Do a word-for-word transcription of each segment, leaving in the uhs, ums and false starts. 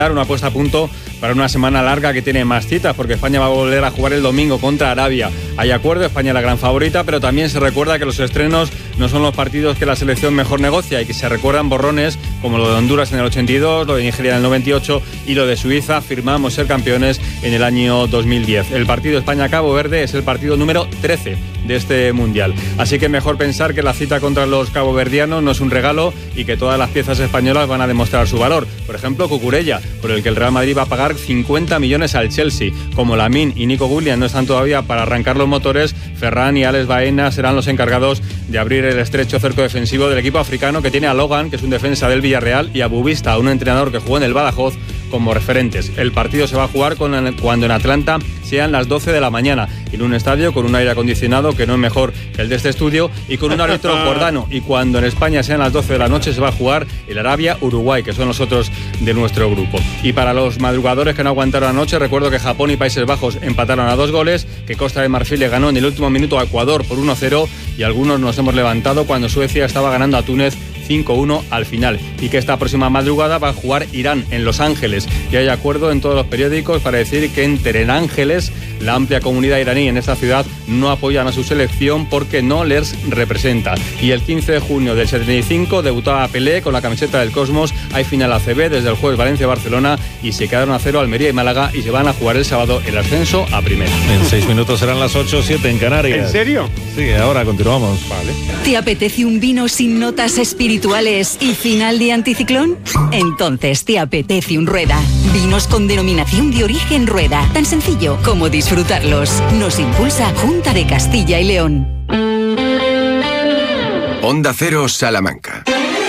una puesta a punto para una semana larga que tiene más citas, porque España va a volver a jugar el domingo contra Arabia. Hay acuerdo, España es la gran favorita, pero también se recuerda que los estrenos no son los partidos que la selección mejor negocia y que se recuerdan borrones como lo de Honduras en el ochenta y dos, lo de Nigeria en el noventa y ocho y lo de Suiza, firmamos ser campeones en el año dos mil diez. El partido España-Cabo Verde es el partido número trece de este Mundial. Así que mejor pensar que la cita contra los caboverdianos no es un regalo y que todas las piezas españolas van a demostrar su valor. Por ejemplo, Cucurella, por el que el Real Madrid va a pagar cincuenta millones al Chelsea. Como Lamine y Nico Williams no están todavía para arrancar los motores, Ferran y Alex Baena serán los encargados de abrir el estrecho cerco defensivo del equipo africano, que tiene a Logan, que es un defensa del Villarreal, y a Bubista, un entrenador que jugó en el Badajoz, como referentes. El partido se va a jugar con, cuando en Atlanta sean las doce de la mañana, en un estadio con un aire acondicionado que no es mejor que el de este estudio y con un árbitro jordano. Y cuando en España sean las doce de la noche se va a jugar el Arabia-Uruguay, que son los otros de nuestro grupo. Y para los madrugadores que no aguantaron anoche, recuerdo que Japón y Países Bajos empataron a dos goles, que Costa de Marfil le ganó en el último minuto a Ecuador por uno cero y algunos nos hemos levantado cuando Suecia estaba ganando a Túnez cinco uno al final, y que esta próxima madrugada va a jugar Irán en Los Ángeles. Y hay acuerdo en todos los periódicos para decir que en Ángeles la amplia comunidad iraní en esta ciudad no apoyan a su selección porque no les representa. Y el quince de junio del setenta y cinco debutaba Pelé con la camiseta del Cosmos. Hay final A C B desde el jueves Valencia-Barcelona y se quedaron a cero Almería y Málaga y se van a jugar el sábado el ascenso a primera. En seis minutos serán las ocho, siete en Canarias. ¿En serio? Sí, ahora continuamos. Vale. ¿Te apetece un vino sin notas espirituales y final de anticiclón? Entonces te apetece un Rueda. Vinos con denominación de origen Rueda. Tan sencillo como disfrutarlos. Nos impulsa Junta de Castilla y León. Onda Cero Salamanca.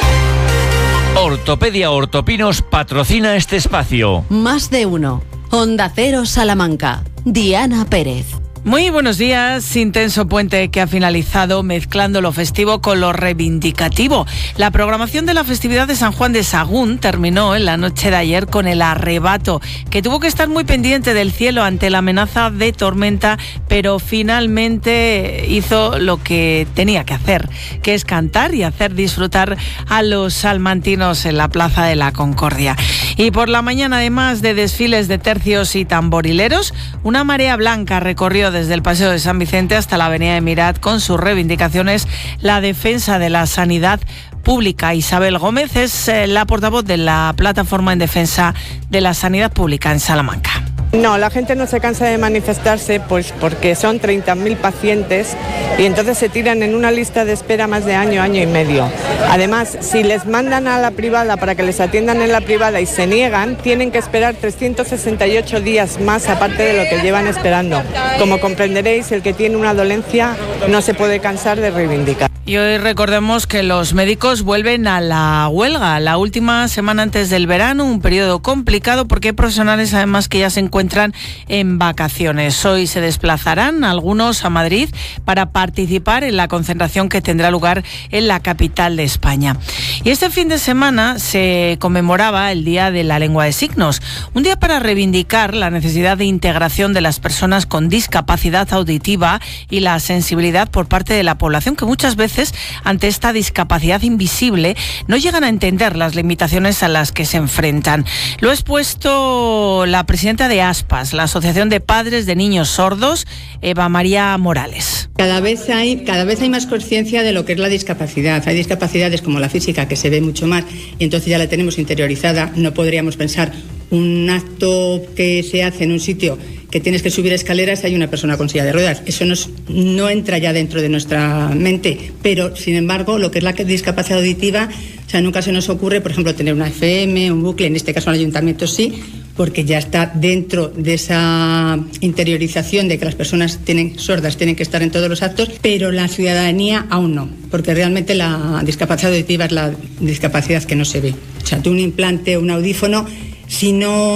Ortopedia Ortopinos patrocina este espacio. Más de uno. Onda Cero Salamanca. Diana Pérez. Muy buenos días. Intenso puente que ha finalizado mezclando lo festivo con lo reivindicativo. La programación de la festividad de San Juan de Sagún terminó en la noche de ayer con el arrebato, que tuvo que estar muy pendiente del cielo ante la amenaza de tormenta, pero finalmente hizo lo que tenía que hacer, que es cantar y hacer disfrutar a los salmantinos en la Plaza de la Concordia. Y por la mañana, además de desfiles de tercios y tamborileros, una marea blanca recorrió desde el Paseo de San Vicente hasta la Avenida de Mirat con sus reivindicaciones, la defensa de la sanidad pública. Isabel Gómez es eh, la portavoz de la Plataforma en Defensa de la Sanidad Pública en Salamanca. No, la gente no se cansa de manifestarse pues porque son treinta mil pacientes y entonces se tiran en una lista de espera más de año, año y medio. Además, si les mandan a la privada para que les atiendan en la privada y se niegan, tienen que esperar trescientos sesenta y ocho días más aparte de lo que llevan esperando. Como comprenderéis, el que tiene una dolencia no se puede cansar de reivindicar. Y hoy recordemos que los médicos vuelven a la huelga, la última semana antes del verano, un periodo complicado porque hay profesionales además que ya se encuentran en vacaciones. Hoy se desplazarán algunos a Madrid para participar en la concentración que tendrá lugar en la capital de España. Y este fin de semana se conmemoraba el Día de la Lengua de Signos, un día para reivindicar la necesidad de integración de las personas con discapacidad auditiva y la sensibilidad por parte de la población, que muchas veces ante esta discapacidad invisible no llegan a entender las limitaciones a las que se enfrentan. Lo ha expuesto la presidenta de ASPAS, la Asociación de Padres de Niños Sordos, Eva María Morales. Cada vez hay, cada vez hay más conciencia de lo que es la discapacidad. Hay discapacidades como la física que se ve mucho más y entonces ya la tenemos interiorizada. No podríamos pensar un acto que se hace en un sitio que tienes que subir escaleras, hay una persona con silla de ruedas. Eso no, es, no entra ya dentro de nuestra mente, pero sin embargo lo que es la discapacidad auditiva, o sea, nunca se nos ocurre, por ejemplo, tener una F M, un bucle, en este caso en el ayuntamiento sí, porque ya está dentro de esa interiorización de que las personas tienen, sordas tienen que estar en todos los actos, pero la ciudadanía aún no, porque realmente la discapacidad auditiva es la discapacidad que no se ve. O sea, tú un implante o un audífono, si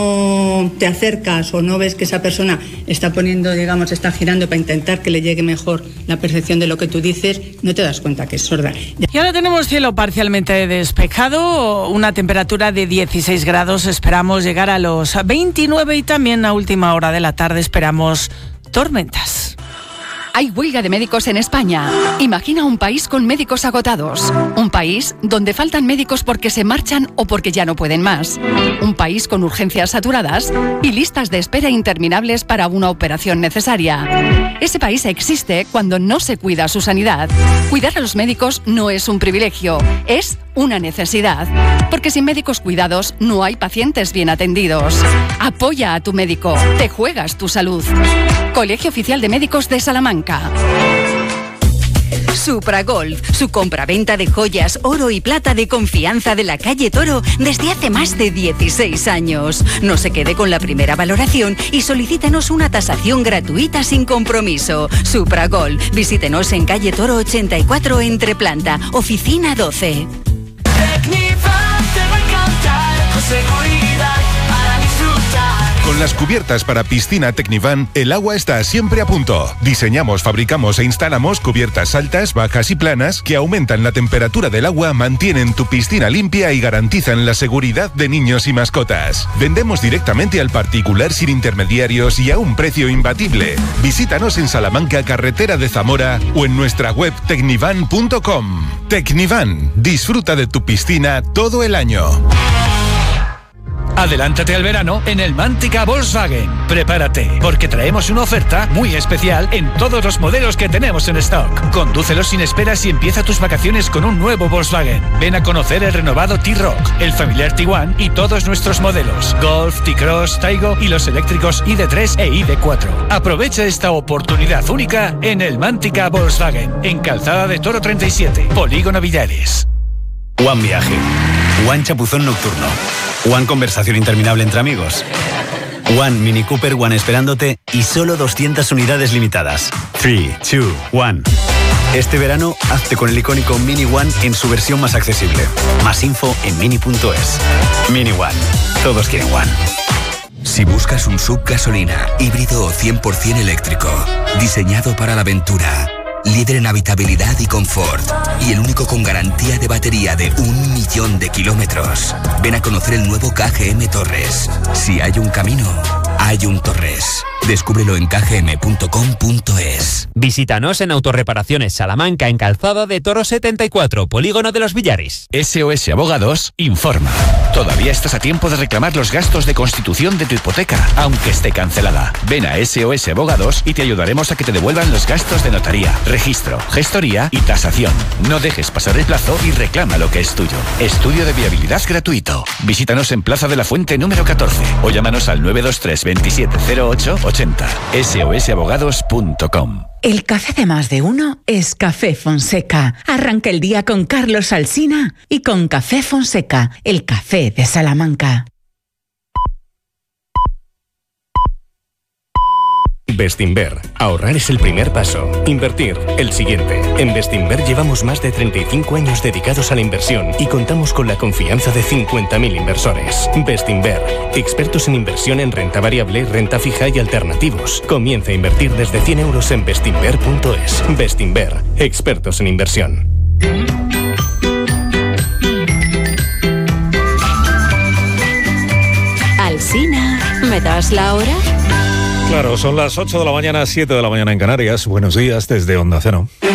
no te acercas o no ves que esa persona está poniendo, digamos, está girando para intentar que le llegue mejor la percepción de lo que tú dices, no te das cuenta que es sorda. Y ahora tenemos cielo parcialmente despejado, una temperatura de dieciséis grados, esperamos llegar a los veintinueve y también a última hora de la tarde esperamos tormentas. Hay huelga de médicos en España. Imagina un país con médicos agotados. Un país donde faltan médicos porque se marchan o porque ya no pueden más. Un país con urgencias saturadas y listas de espera interminables para una operación necesaria. Ese país existe cuando no se cuida su sanidad. Cuidar a los médicos no es un privilegio, es una necesidad. Porque sin médicos cuidados no hay pacientes bien atendidos. Apoya a tu médico, te juegas tu salud. Colegio Oficial de Médicos de Salamanca. Supragolf, su compraventa de joyas, oro y plata de confianza de la calle Toro desde hace más de dieciséis años. No se quede con la primera valoración y solicítenos una tasación gratuita sin compromiso. Supragolf, visítenos en calle Toro ochenta y cuatro entre planta, oficina doce. Con las cubiertas para piscina Tecnivan, el agua está siempre a punto. Diseñamos, fabricamos e instalamos cubiertas altas, bajas y planas que aumentan la temperatura del agua, mantienen tu piscina limpia y garantizan la seguridad de niños y mascotas. Vendemos directamente al particular sin intermediarios y a un precio imbatible. Visítanos en Salamanca, carretera de Zamora, o en nuestra web tecnivan punto com. Tecnivan, disfruta de tu piscina todo el año. Adelántate al verano en el Mántica Volkswagen. Prepárate, porque traemos una oferta muy especial en todos los modelos que tenemos en stock. Condúcelos sin esperas y empieza tus vacaciones con un nuevo Volkswagen. Ven a conocer el renovado T-Roc, el familiar Tiguan y todos nuestros modelos. Golf, T-Cross, Taigo y los eléctricos I D tres e I D cuatro. Aprovecha esta oportunidad única en el Mántica Volkswagen, en Calzada de Toro treinta y siete, Polígono Villares. One Viaje, One Chapuzón Nocturno, One Conversación Interminable entre amigos, One Mini Cooper One esperándote y solo doscientas unidades limitadas. tres, dos, uno. Este verano, hazte con el icónico Mini One en su versión más accesible. Más info en mini punto es. Mini One. Todos quieren One. Si buscas un sub gasolina, híbrido o cien por ciento eléctrico, diseñado para la aventura, líder en habitabilidad y confort, y el único con garantía de batería de un millón de kilómetros. Ven a conocer el nuevo K G M Torres. Si hay un camino, hay un Torres. Descúbrelo en k g m punto com punto es. Visítanos en Autorreparaciones Salamanca, en Calzada de Toro setenta y cuatro, Polígono de los Villares. S O S Abogados informa. Todavía estás a tiempo de reclamar los gastos de constitución de tu hipoteca, aunque esté cancelada. Ven a S O S Abogados y te ayudaremos a que te devuelvan los gastos de notaría, registro, gestoría y tasación. No dejes pasar el plazo y reclama lo que es tuyo. Estudio de viabilidad gratuito. Visítanos en Plaza de la Fuente número catorce o llámanos al nueve dos tres veintisiete cero ocho ochenta. S O S abogados punto com. El café de más de uno es Café Fonseca. Arranca el día con Carlos Alsina y con Café Fonseca, el café de Salamanca. Bestinver. Ahorrar es el primer paso. Invertir, el siguiente. En Bestinver llevamos más de treinta y cinco años dedicados a la inversión y contamos con la confianza de cincuenta mil inversores. Bestinver. Expertos en inversión en renta variable, renta fija y alternativos. Comienza a invertir desde cien euros en bestinver punto es. Bestinver. Expertos en inversión. Alsina, ¿me das la hora? Claro, son las ocho de la mañana, siete de la mañana en Canarias. Buenos días desde Onda Cero.